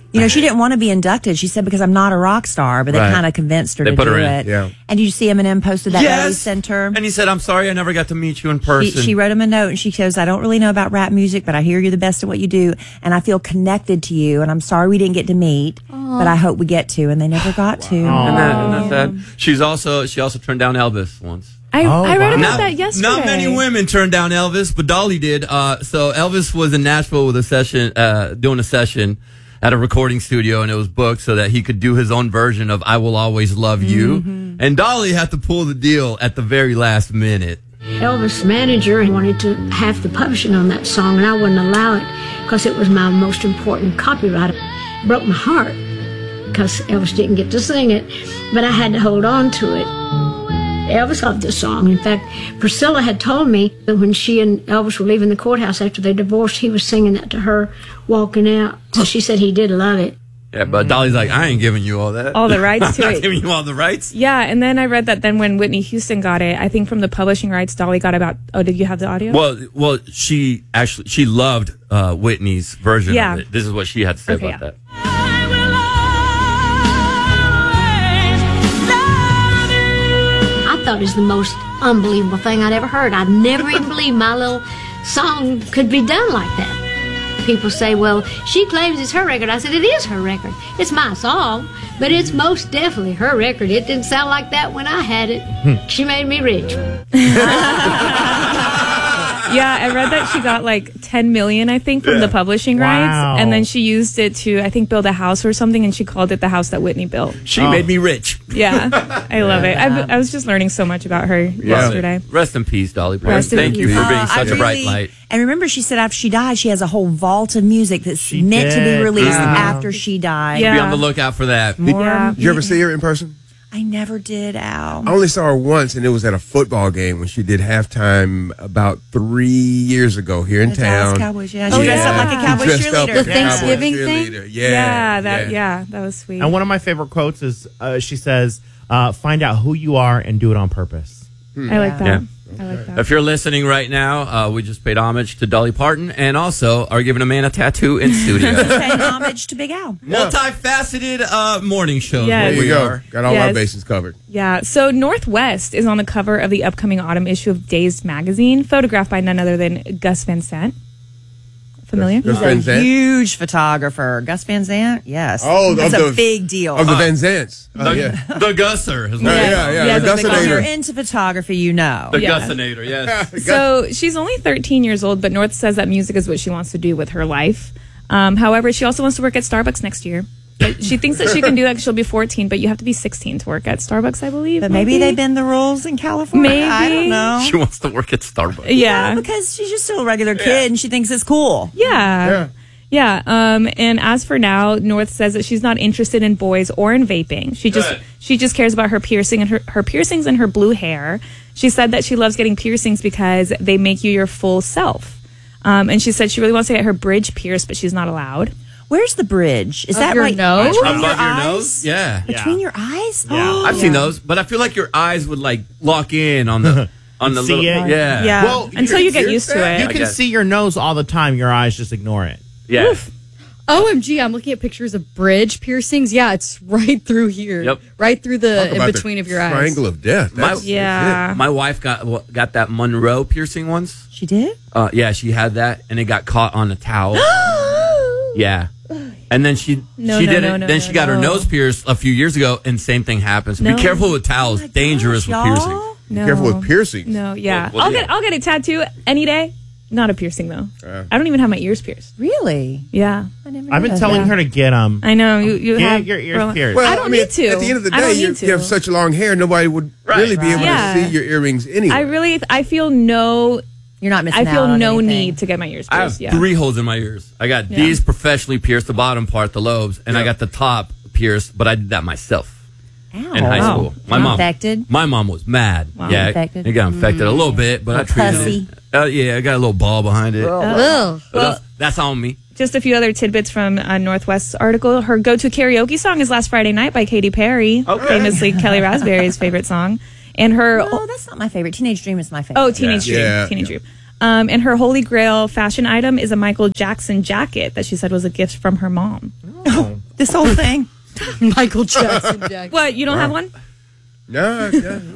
You know, she didn't want to be inducted. She said, because I'm not a rock star, but they kind of convinced her to do it. Yeah. And did you see Eminem posted that Rally Center? And he said, I'm sorry I never got to meet you in person. She wrote him a note and she goes, I don't really know about rap music, but I hear you're the best at what you do. And I feel connected to you. And I'm sorry we didn't get to meet, but I hope we get to. And they never got to. And that's that. She also turned down Elvis once. I read about that yesterday. Not many women turned down Elvis, but Dolly did. So Elvis was in Nashville with a session, doing a session at a recording studio, and it was booked so that he could do his own version of I Will Always Love You. And Dolly had to pull the deal at the very last minute. Elvis' manager wanted to have the publishing on that song, and I wouldn't allow it because it was my most important copyright. It broke my heart because Elvis didn't get to sing it, but I had to hold on to it. Elvis loved this song. In fact, Priscilla had told me that when she and Elvis were leaving the courthouse after they divorced, he was singing that to her walking out. So she said he did love it. Yeah, but Dolly's like, I ain't giving you all that. All the rights to I'm it. not giving you all the rights. Yeah, and then I read that then when Whitney Houston got it, I think from the publishing rights, Dolly got about, did you have the audio? Well, she loved Whitney's version of it. This is what she had to say about that. I thought it was the most unbelievable thing I'd ever heard. I'd never even believed my little song could be done like that. People say, well, she claims it's her record. I said, it is her record. It's my song, but it's most definitely her record. It didn't sound like that when I had it. She made me rich. Yeah, I read that she got like $10 million, I think, from the publishing rights, and then she used it to, I think, build a house or something, and she called it the house that Whitney built. She made me rich. Yeah, I love it. I was just learning so much about her yesterday. Rest in peace, Dolly Parton. Rest in Thank you peace. for being such a bright light. And remember, she said after she died, she has a whole vault of music that's meant to be released after she died. Yeah. Be on the lookout for that. Did you ever see her in person? I never did, Al. I only saw her once, and it was at a football game when she did halftime about 3 years ago here in town. Cowboys, She dressed up like a Cowboy cheerleader. The Thanksgiving thing? That was sweet. And one of my favorite quotes is she says, find out who you are and do it on purpose. I like that. Yeah. I like that. If you're listening right now, we just paid homage to Dolly Parton and also are giving a man a tattoo in studio. Paying homage to Big Al. Multifaceted morning show. Yes. There you go. Got all our bases covered. Yeah. So Northwest is on the cover of the upcoming autumn issue of Dazed magazine, photographed by none other than Gus Van Sant. Familiar? Gus He's Van a Sant? huge photographer. Gus Van Sant? Yes. Oh, that's of a the- big deal. Of the Van Zants. The Gusser. His name. Yeah. The If you're Gussinator. into photography, you know. The Gussinator, yes. So she's only 13 years old, but North says that music is what she wants to do with her life. However, she also wants to work at Starbucks next year. But she thinks that she can do that 'cause she'll be 14, but you have to be 16 to work at Starbucks, I believe. But maybe they bend the rules in California. Maybe. I don't know. She wants to work at Starbucks. Yeah. Because she's just still a regular kid and she thinks it's cool. Yeah. And as for now, North says that she's not interested in boys or in vaping. She just cares about her piercing and her piercings and her blue hair. She said that she loves getting piercings because they make you your full self. And she said she really wants to get her bridge pierced, but she's not allowed. Where's the bridge? Is that your right nose? between Above your your eyes? nose? Yeah. Between your eyes? Yeah. I've seen those, but I feel like your eyes would like lock in on the See little, it? Yeah. Yeah. Well, until you get used to it. You can guess. see your nose all the time. Your eyes just ignore it. Yeah. OMG, I'm looking at pictures of bridge piercings. Yeah, it's right through here. Yep. Right through the Talk about in-between the of your eyes. Triangle of death. That's My wife got that Monroe piercing once. She did? Yeah, she had that, and it got caught on a towel. Yeah. And then she did it. Then she got her nose pierced a few years ago, and same thing happens. No. Be careful with towels. Dangerous with piercing. No. Careful with piercings. No, yeah. Well, I'll get a tattoo any day. Not a piercing though. I don't even have my ears pierced. Really? Yeah. I've been telling her to get I know you have your ears pierced. Well, I don't need to. At the end of the I don't day, need you to. have such long hair, nobody would really be able Yeah. to see your earrings anyway. I feel no. You're not missing I out feel on no anything. need to get my ears I pierced. have 3 holes in my ears. I got these professionally pierced, the bottom part, the lobes, and I got the top pierced, but I did that myself. Ow. In high school. My mom Infected? My mom was mad. Wow. Yeah, Infected? it got infected a little bit, but I treated pussy. it. Yeah, I got a little ball behind it. Ugh. But that's on me. Just a few other tidbits from Northwest's article. Her go-to karaoke song is "Last Friday Night" by Katy Perry, famously Kelly Raspberry's favorite song. And her No, that's not my favorite. Teenage Dream is my favorite. Oh, Teenage Dream. Yeah. Teenage Dream. And her holy grail fashion item is a Michael Jackson jacket that she said was a gift from her mom. This whole thing. Michael Jackson jacket. What, you don't have one? No.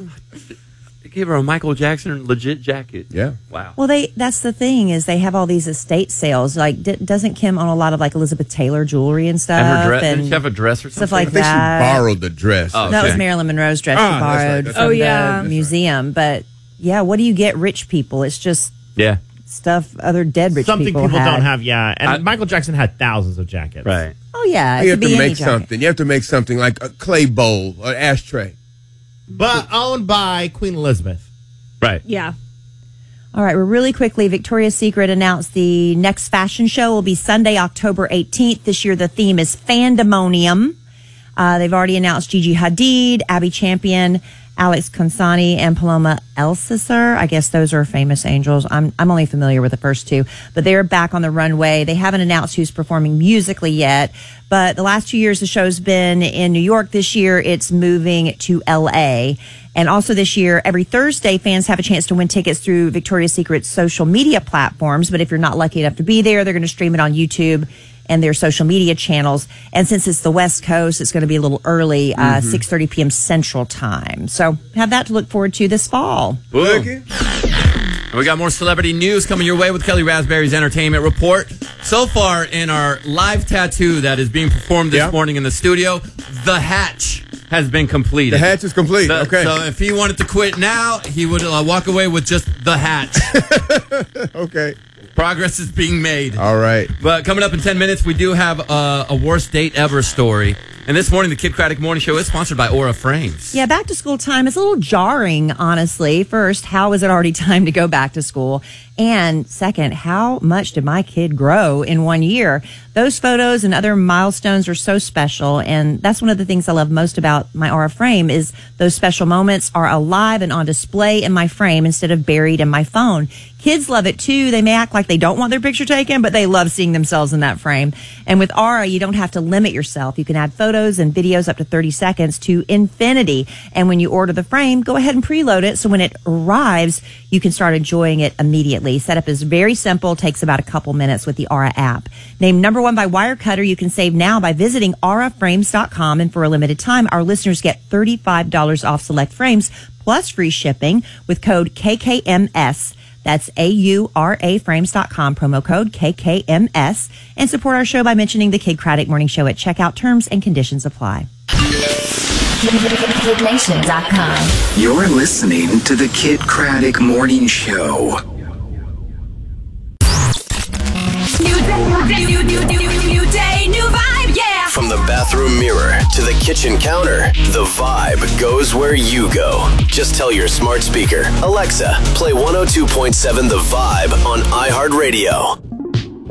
They gave her a Michael Jackson legit jacket. Yeah. Wow. Well, that's the thing is they have all these estate sales. Like, doesn't Kim own a lot of like Elizabeth Taylor jewelry and stuff? And her dress. Didn't she have a dress or something? Stuff like I think that. she borrowed the dress. Oh, That was okay. Marilyn Monroe's dress Ah, she that's right, borrowed that's from right. Oh, yeah. the museum. But yeah, what do you get rich people? It's just Yeah. stuff other dead rich Something people had. don't have, yeah. And Michael Jackson had thousands of jackets. Right. Oh yeah, it You have could to be any make jacket. something. You have to make something like a clay bowl or ashtray. But owned by Queen Elizabeth. Right. Yeah. All right, well, really quickly, Victoria's Secret announced the next fashion show will be Sunday, October 18th. This year, the theme is Fandemonium. They've already announced Gigi Hadid, Abby Champion, Alex Consani, and Paloma Elsesser. I guess those are famous angels. I'm only familiar with the first two, but they're back on the runway. They haven't announced who's performing musically yet, but the last 2 years the show's been in New York. This year it's moving to LA. And also this year, every Thursday, fans have a chance to win tickets through Victoria's Secret's social media platforms. But if you're not lucky enough to be there, they're going to stream it on YouTube and their social media channels. And since it's the West Coast, it's going to be a little early, 6:30 p.m. Central Time. So have that to look forward to this fall. And we got more celebrity news coming your way with Kelly Raspberry's Entertainment Report. So far in our live tattoo that is being performed this morning in the studio, the hatch has been completed. The hatch is complete. Okay. So if he wanted to quit now, he would walk away with just the hatch. Okay. Progress is being made. All right. But coming up in 10 minutes, we do have a worst date ever story. And this morning, the Kid Craddock Morning Show is sponsored by Aura Frames. Yeah, back to school time is a little jarring, honestly. First, how is it already time to go back to school? And second, how much did my kid grow in 1 year? Those photos and other milestones are so special. And that's one of the things I love most about my Aura frame is those special moments are alive and on display in my frame instead of buried in my phone. Kids love it too. They may act like they don't want their picture taken, but they love seeing themselves in that frame. And with Aura, you don't have to limit yourself. You can add photos and videos up to 30 seconds to infinity. And when you order the frame, go ahead and preload it. So when it arrives, you can start enjoying it immediately. Setup is very simple, takes about a couple minutes with the Aura app. Named number one by Wirecutter, you can save now by visiting auraframes.com. And for a limited time, our listeners get $35 off select frames plus free shipping with code KKMS. That's AURAFrames.com, promo code KKMS, and support our show by mentioning the Kid Craddock Morning Show at checkout. Terms and conditions apply. KidNation.com. You're listening to the Kid Craddock Morning Show. New day, new vibe, yeah. From the bathroom mirror to the kitchen counter, the vibe goes where you go. Just tell your smart speaker, Alexa, play 102.7 The Vibe on iHeartRadio.